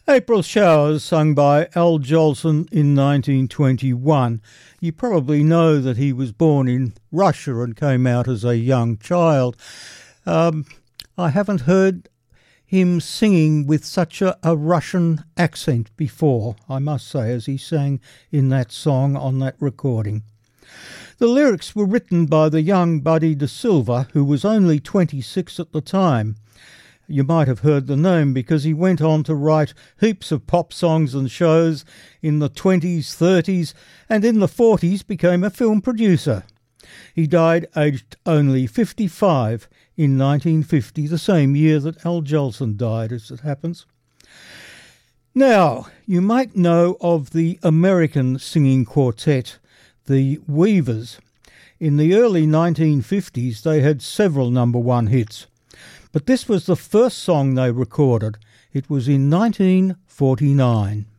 April Showers, sung by Al Jolson in 1921. You probably know that he was born in Russia and came out as a young child. I haven't heard him singing with such a Russian accent before, I must say, as he sang in that song on that recording. The lyrics were written by the young Buddy DeSilva, who was only 26 at the time. You might have heard the name because he went on to write heaps of pop songs and shows in the 20s, 30s, and in the 40s became a film producer. He died aged only 55 in 1950, the same year that Al Jolson died, as it happens. Now, you might know of the American singing quartet, the Weavers. In the early 1950s, they had several number one hits. But this was the first song they recorded. It was in 1949.